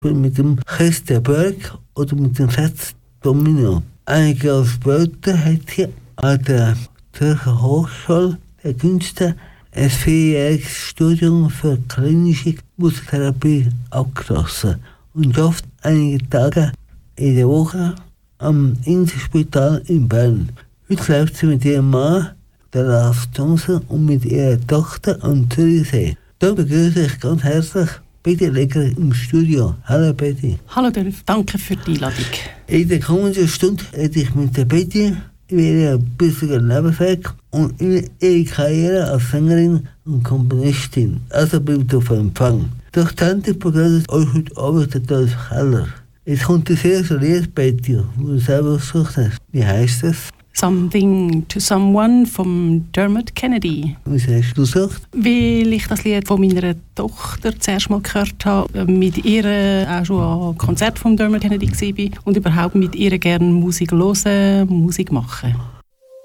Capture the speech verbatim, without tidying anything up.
mit dem Christa Berg oder mit dem Fats Domino. Einige Jahre später hat sie an der Zürcher Hochschule der Künste ein vierjähriges Studium für klinische Musiktherapie abgeschlossen und schafft einige Tage in der Woche am Inselspital in Bern. Heute lebt sie mit ihrem Mann, der Lars Johnson, und mit ihrer Tochter am Zürichsee. Da begrüße ich ganz herzlich Betty Legger im Studio. Hallo Betty. Hallo Dolph, danke für die Einladung. In der kommenden Stunde rede ich mit der Betty über ihr bisheriger Lebensweg und über ihre Karriere als Sängerin und Komponistin. Also bleibt auf Empfang. Durch Tante begleitet euch heute Abend der Dolph Keller. Es kommt ein sehr Lied, Betty, wo du selber gesucht hast. Wie heisst es? Something to Someone von Dermot Kennedy. Was hast du gesucht? Weil ich das Lied von meiner Tochter zuerst mal gehört habe, mit ihr auch schon an Konzert von Dermot Kennedy war und überhaupt mit ihr gerne Musik hören, Musik machen.